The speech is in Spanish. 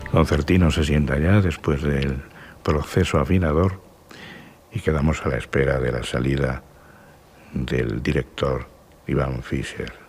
Concertino se sienta ya después del proceso afinador y quedamos a la espera de la salida del director Iván Fischer.